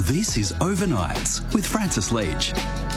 This is Overnights with Francis Leach.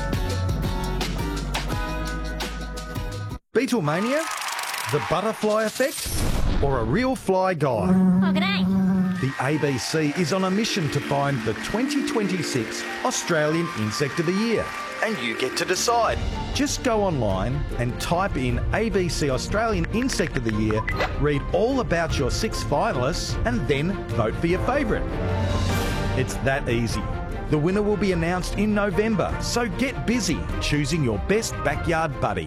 Beatlemania? The butterfly effect? Or a real fly guy? Oh, g'day. The ABC is on a mission to find the 2026 Australian Insect of the Year. And you get to decide. Just go online and type in ABC Australian Insect of the Year, read all about your 6 finalists, and then vote for your favourite. It's that easy. The winner will be announced in November, so get busy choosing your best backyard buddy.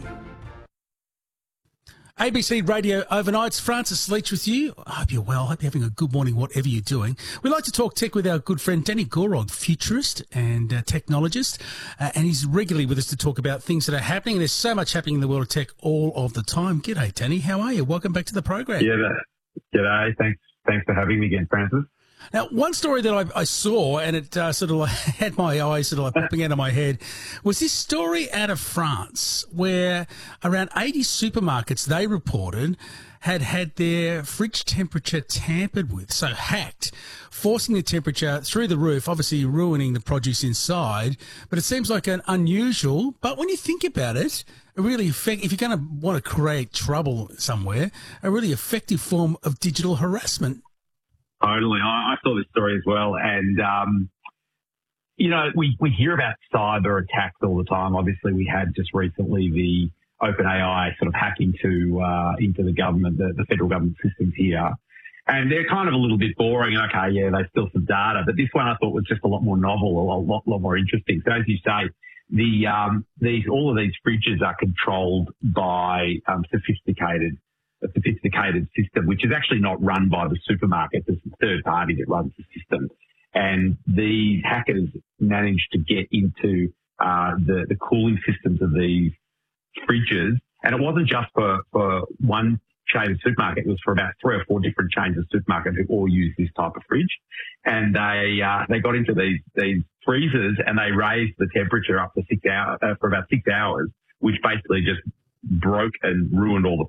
ABC Radio Overnights, Francis Leach with you. I hope you're well. I hope you're having a good morning, whatever you're doing. We like to talk tech with our good friend Danny Gorog, futurist and technologist, and he's regularly with us to talk about things that are happening. There's so much happening in the world of tech all of the time. G'day, Danny. How are you? Welcome back to the program. Yeah, g'day. Thanks for having me again, Francis. Now, one story that I saw, and it sort of had my eyes sort of like popping out of my head, was this story out of France where around 80 supermarkets, they reported, had their fridge temperature tampered with, so hacked, forcing the temperature through the roof, obviously ruining the produce inside. But it seems like an unusual, but when you think about it, a really if you're going to want to create trouble somewhere, a really effective form of digital harassment. Totally. I saw this story as well. And, we hear about cyber attacks all the time. Obviously, we had just recently the OpenAI sort of hack into the government, the federal government systems here. And they're kind of a little bit boring. Okay, yeah, they steal some data. But this one I thought was just a lot more novel, a lot more interesting. So as you say, all of these fridges are controlled by a sophisticated system, which is actually not run by the supermarket. It's a third party that runs the system. And these hackers managed to get into the cooling systems of these fridges. And it wasn't just for one chain of supermarket. It was for about 3 or 4 different chains of supermarket who all use this type of fridge. And they got into these freezers and they raised the temperature up to 6 hours, for about 6 hours, which basically just broke and ruined all the